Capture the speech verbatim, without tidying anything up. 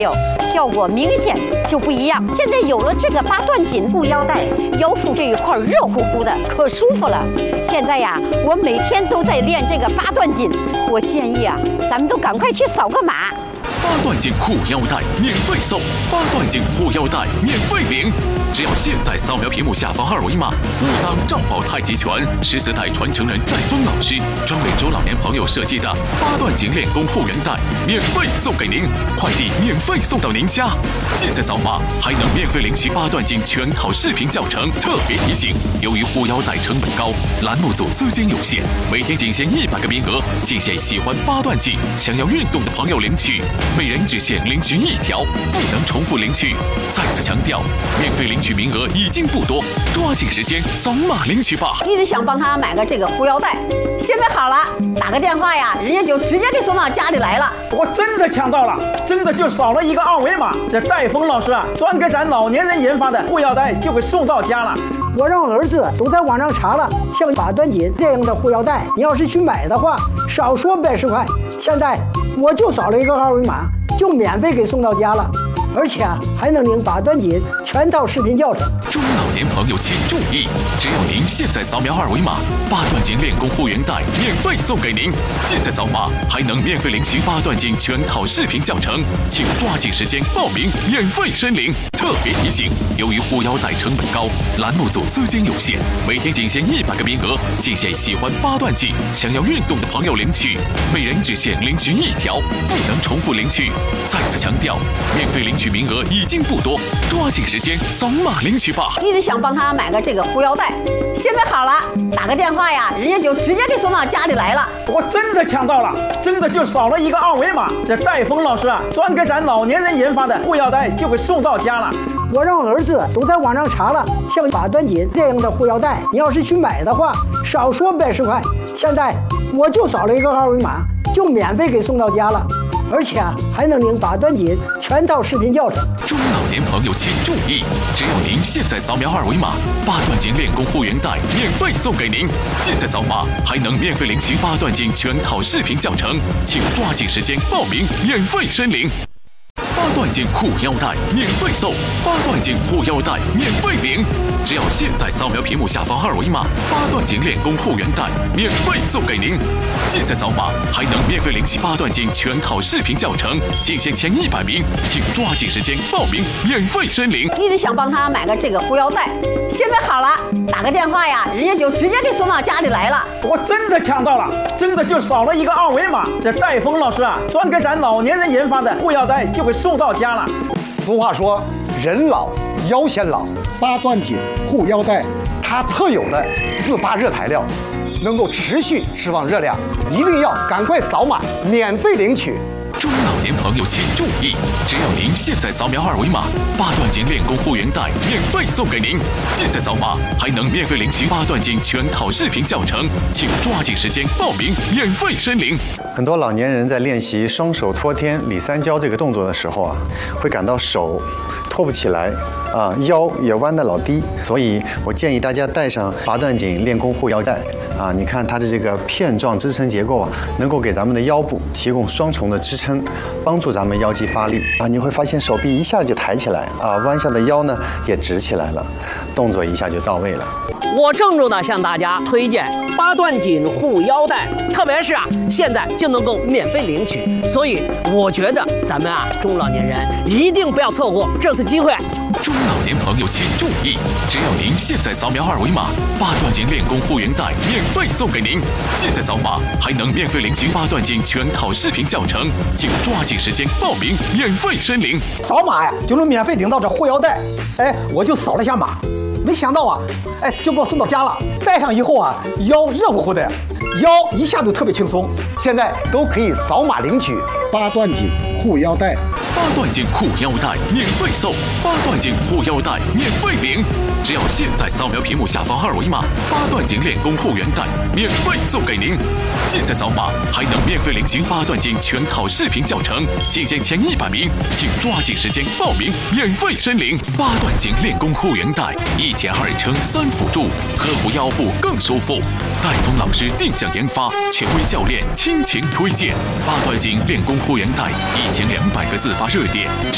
有效果明显就不一样。现在有了这个八段锦护腰带，腰腹这一块热乎乎的，可舒服了。现在呀，我每天都在练这个八段锦，我建议啊，咱们都赶快去扫个码。 八段锦护腰带免费送，八段锦护腰带免费领，只要现在扫描屏幕下方二维码，武当赵宝太极拳十四代传承人戴峰老师专为中老年朋友设计的八段锦练功护腰带免费送给您，快递免费送到您家。现在扫码还能免费领取八段锦全套视频教程。特别提醒，由于护腰带成本高，栏目组资金有限，每天仅限一百个名额，仅限喜欢八段锦、想要运动的朋友领取。 每人只限领取一条，不能重复领取。再次强调，免费领取名额已经不多，抓紧时间扫码领取吧。 一直想帮他买个这个护腰带，现在好了，打个电话呀，人家就直接给送到家里来了。 我真的抢到了，真的就扫了一个二维码，这戴峰老师啊，专给咱老年人研发的护腰带就给送到家了。 我让儿子都在网上查了，像八段锦这样的护腰带，你要是去买的话，少说百十块。现在我就扫了一个二维码，就免费给送到家了，而且啊，还能领八段锦全套视频教程。 中老年朋友请注意，只要您现在扫描二维码，八段锦练功护腰带免费送给您。现在扫码还能免费领取八段锦全套视频教程，请抓紧时间报名，免费申领。 特别提醒，由于护腰带成本高，栏目组资金有限，每天仅限一百个名额，仅限喜欢八段锦、想要运动的朋友领取，每人只限领取一条，不能重复领取。再次强调，免费领取名额已经不多，抓紧时间扫码领取吧。 一直想帮他买个这个护腰带，现在好了，打个电话呀，人家就直接给送到家里来了。 我真的抢到了，真的就扫了一个二维码，这戴峰老师啊，专给咱老年人研发的护腰带就给送到家了。 我让儿子都在网上查了，像八段锦这样的护腰带，你要是去买的话，少说百十块。现在我就扫了一个二维码，就免费给送到家了，而且啊，还能领八段锦全套视频教程。 中老年朋友请注意，只要您现在扫描二维码，八段锦练功护腰带免费送给您。现在扫码还能免费领取八段锦全套视频教程，请抓紧时间报名，免费申领。 八段锦护腰带免费送，八段锦护腰带免费领，只要现在扫描屏幕下方二维码，八段锦练功护腰带免费送给您。现在扫码还能免费领取八段锦全套视频教程，仅限前一百名，请抓紧时间报名，免费申领。 一直想帮他买个这个护腰带，现在好了，打个电话呀，人家就直接给送到家里来了。 我真的抢到了，真的就扫了一个二维码，这戴峰老师啊，专给咱老年人研发的护腰带就给送到家了。 俗话说，人老腰先老，八段锦护腰带，它特有的自发热材料，能够持续释放热量，一定要赶快扫码，免费领取。 中老年朋友请注意，只要您现在扫描二维码，八段锦练功护腰带免费送给您。现在扫码还能免费领取八段锦全套视频教程，请抓紧时间报名，免费申领。 很多老年人在练习双手托天里三焦这个动作的时候啊，会感到手托不起来。 啊，腰也弯得老低，所以我建议大家带上八段锦练功护腰带啊。你看它的这个片状支撑结构啊，能够给咱们的腰部提供双重的支撑，帮助咱们腰肌发力啊。你会发现手臂一下就抬起来啊，弯下的腰呢也直起来了，动作一下就到位了。 我郑重的向大家推荐八段锦护腰带，特别是啊，现在就能够免费领取，所以我觉得咱们啊中老年人一定不要错过这次机会。 中老年朋友请注意，只要您现在扫描二维码，八段锦练功护腰带免费送给您。现在扫码还能免费领取八段锦全套视频教程，请抓紧时间报名，免费申领。 扫码呀，就能免费领到这护腰带。哎，我就扫了一下码，没想到啊，哎，就给我送到家了。戴上以后啊，腰热乎乎的，腰一下就特别轻松。现在都可以扫码领取八段锦护腰带。 八段锦护腰带免费送，八段锦护腰带免费领，只要现在扫描屏幕下方二维码，八段锦练功护腰带免费送给您。现在扫码还能免费领取八段锦全套视频教程，仅限前一百名，请抓紧时间报名，免费申领。八段锦练功护腰带，一前二撑三辅助，呵护腰部更舒服。戴峰老师定向研发，权威教练倾情推荐。八段锦练功护腰带，一千两百个自发热点。